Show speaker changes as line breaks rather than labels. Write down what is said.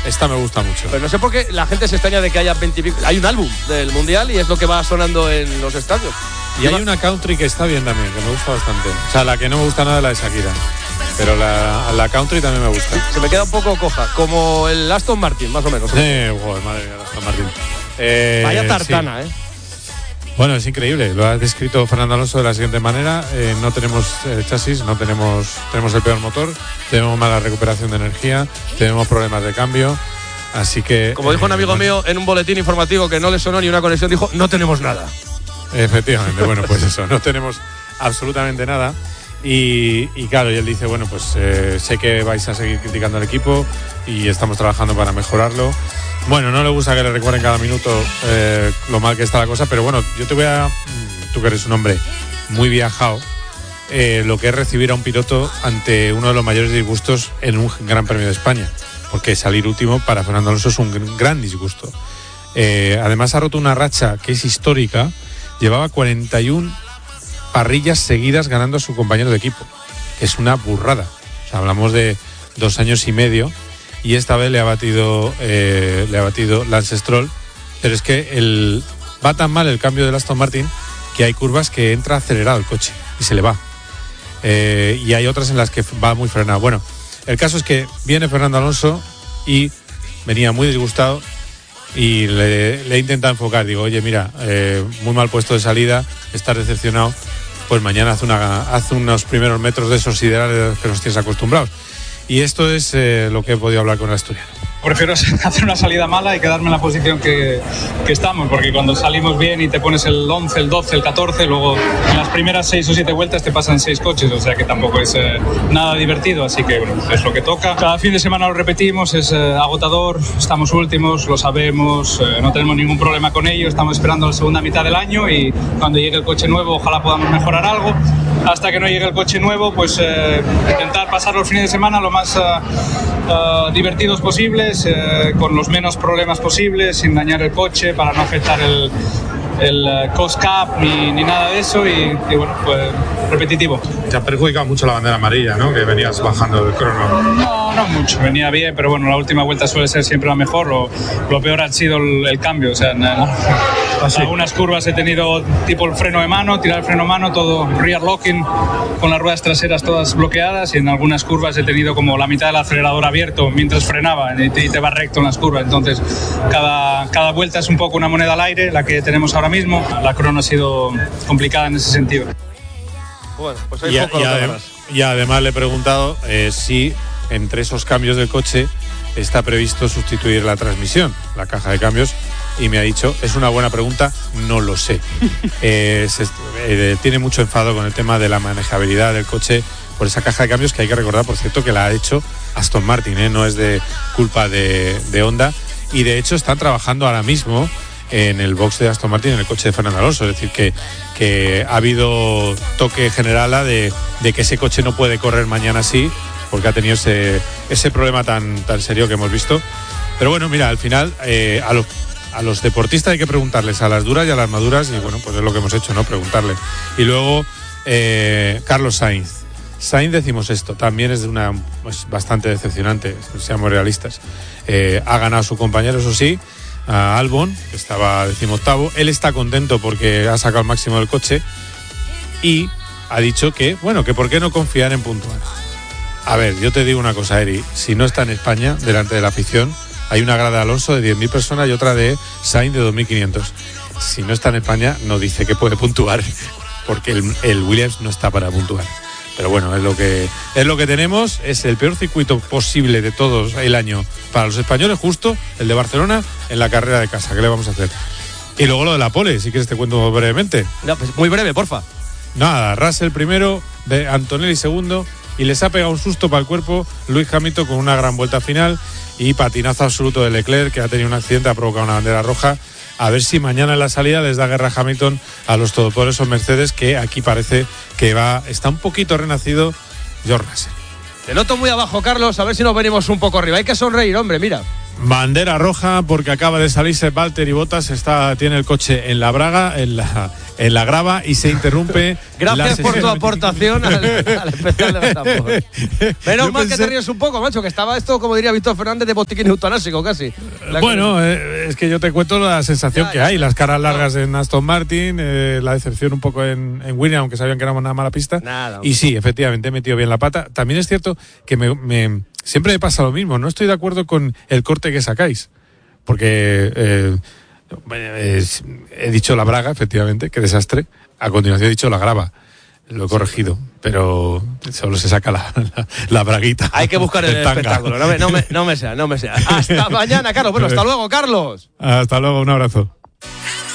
Esta me gusta mucho.
Pero no sé por qué la gente se extraña de que haya 20 y pico. Hay un álbum del Mundial y es lo que va sonando en los estadios.
Y hay una country que está bien también, que me gusta bastante. O sea, la que no me gusta nada es la de Shakira. Pero la country también me gusta.
Se me queda un poco coja, como el Aston Martin, más o menos.
Joder, madre mía, el Aston Martin.
Vaya tartana,
sí. Bueno, es increíble. Lo ha descrito Fernando Alonso de la siguiente manera. No tenemos chasis, tenemos el peor motor, tenemos mala recuperación de energía, tenemos problemas de cambio. Así que...
Como dijo un amigo mío en un boletín informativo que no le sonó ni una conexión, dijo, no tenemos nada.
Efectivamente, bueno, pues eso, no tenemos absolutamente nada. Y claro, y él dice, bueno, pues sé que vais a seguir criticando al equipo y estamos trabajando para mejorarlo. Bueno, no le gusta que le recuerden cada minuto lo mal que está la cosa, pero bueno, yo te voy a... Tú que eres un hombre muy viajado, lo que es recibir a un piloto ante uno de los mayores disgustos en un Gran Premio de España, porque salir último para Fernando Alonso es un gran disgusto. Además ha roto una racha que es histórica, llevaba 41 parrillas seguidas ganando a su compañero de equipo, que es una burrada. O sea, hablamos de 2 años y medio y esta vez le ha batido Lance Stroll, pero es que va tan mal el cambio del Aston Martin que hay curvas que entra acelerado el coche y se le va, y hay otras en las que va muy frenado. Bueno, el caso es que viene Fernando Alonso y venía muy disgustado y le he intentado enfocar. Digo, oye, mira, muy mal puesto de salida, estás decepcionado, pues mañana haz unos primeros metros de esos siderales que nos tienes acostumbrados. Y esto es lo que he podido hablar con el asturiano.
Prefiero hacer una salida mala y quedarme en la posición que estamos, porque cuando salimos bien y te pones el 11, el 12, el 14, luego en las primeras 6 o 7 vueltas te pasan 6 coches, o sea que tampoco es nada divertido, así que bueno, es lo que toca. Cada fin de semana lo repetimos, es agotador, estamos últimos, lo sabemos, no tenemos ningún problema con ello, estamos esperando la segunda mitad del año y cuando llegue el coche nuevo ojalá podamos mejorar algo. Hasta que no llegue el coche nuevo, pues intentar pasar los fines de semana lo más divertidos posibles, con los menos problemas posibles, sin dañar el coche, para no afectar el cost cap ni nada de eso y bueno, pues repetitivo.
Te ha perjudicado mucho la bandera amarilla, ¿no? Que venías bajando del crono.
No mucho, venía bien, pero bueno, la última vuelta suele ser siempre la mejor. Lo peor ha sido el cambio, o sea, algunas curvas he tenido tipo el freno de mano, tirar el freno de mano, todo rear locking, con las ruedas traseras todas bloqueadas, y en algunas curvas he tenido como la mitad del acelerador abierto mientras frenaba y te va recto en las curvas. Entonces cada vuelta es un poco una moneda al aire, la que tenemos ahora mismo. La crono ha sido complicada en ese sentido.
Bueno, pues hay poco
y además le he preguntado si entre esos cambios del coche está previsto sustituir la transmisión, la caja de cambios, y me ha dicho, es una buena pregunta, no lo sé. Tiene mucho enfado con el tema de la manejabilidad del coche por esa caja de cambios, que hay que recordar, por cierto, que la ha hecho Aston Martin, no es de culpa de Honda, y de hecho están trabajando ahora mismo en el box de Aston Martin en el coche de Fernando Alonso, es decir que ha habido toque general de que ese coche no puede correr mañana así, porque ha tenido ese problema tan serio que hemos visto. Pero bueno, mira, al final a los deportistas hay que preguntarles a las duras y a las maduras, y bueno, pues es lo que hemos hecho, ¿no? Preguntarle. Y luego Carlos Sainz, decimos esto, también es pues, bastante decepcionante, seamos realistas. Ha ganado su compañero, eso sí, a Albon, que estaba 18º. Él está contento porque ha sacado el máximo del coche y ha dicho que, bueno, que por qué no confiar en puntuar. A ver, yo te digo una cosa, Eri, si no está en España, delante de la afición, hay una grada de Alonso de 10.000 personas y otra de Sainz de 2.500. Si no está en España, no dice que puede puntuar, porque el Williams no está para puntuar. Pero bueno, es lo que tenemos, es el peor circuito posible de todos el año para los españoles, justo el de Barcelona en la carrera de casa. ¿Qué le vamos a hacer? Y luego lo de la pole, si quieres te cuento brevemente.
No, pues muy breve, porfa.
Nada, Russell primero, Antonelli segundo, y les ha pegado un susto para el cuerpo Lewis Hamilton con una gran vuelta final y patinazo absoluto de Leclerc, que ha tenido un accidente, ha provocado una bandera roja. A ver si mañana en la salida les da guerra a Hamilton a los todopoderosos Mercedes, que aquí parece que está un poquito renacido George Russell.
Te noto muy abajo, Carlos, a ver si nos venimos un poco arriba. Hay que sonreír, hombre, mira.
Bandera roja porque acaba de salirse Valtteri Bottas, tiene el coche en la braga, en la grava, y se interrumpe.
Gracias por tu aportación al especial de los tambores. Menos mal que te ríes un poco, macho, que estaba esto, como diría Víctor Fernández, de botiquín eutanásico casi.
Es que yo te cuento la sensación que hay, las caras largas en Aston Martin, la decepción un poco en Williams, aunque sabían que era una mala pista. Y sí, efectivamente, he metido bien la pata. También es cierto que siempre me pasa lo mismo, no estoy de acuerdo con el corte que sacáis, porque he dicho la braga, efectivamente, qué desastre. A continuación he dicho la grava, lo he corregido, pero solo se saca la braguita.
Hay que buscar el espectáculo, no me sea. Hasta mañana, Carlos. Bueno, hasta luego, Carlos.
Hasta luego, un abrazo.